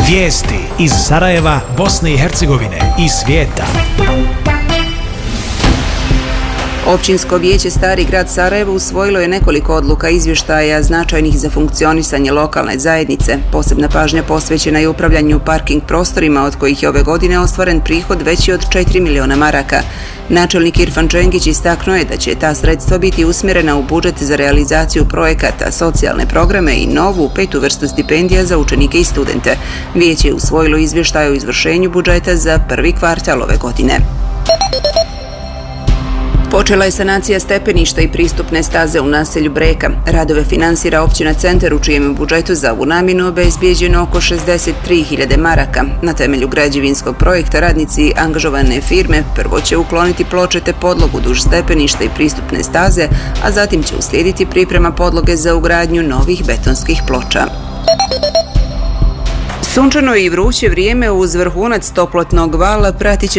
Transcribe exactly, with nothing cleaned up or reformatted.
Vijesti iz Sarajeva, Bosne i Hercegovine i svijeta. Općinsko vijeće Stari grad Sarajevo usvojilo je nekoliko odluka izvještaja značajnih za funkcionisanje lokalne zajednice. Posebna pažnja posvećena je upravljanju parking prostorima, od kojih je ove godine ostvaren prihod veći od četiri miliona maraka. Načelnik Irfan Čengić istaknuo je da će ta sredstva biti usmjerena u budžet za realizaciju projekata, socijalne programe i novu petu vrstu stipendija za učenike i studente. Vijeće je usvojilo izvještaj o izvršenju budžeta za prvi kvartal ove godine. Počela je sanacija stepeništa i pristupne staze u naselju Breka. Radove finansira općina Centar, u čijem budžetu za ovu namjenu obezbijeđeno oko šezdeset tri hiljade maraka. Na temelju građevinskog projekta radnici angažovane firme prvo će ukloniti ploče te podlogu duž stepeništa i pristupne staze, a zatim će uslijediti priprema podloge za ugradnju novih betonskih ploča. Sunčano i vruće vrijeme uz vrhunac toplotnog vala pratit će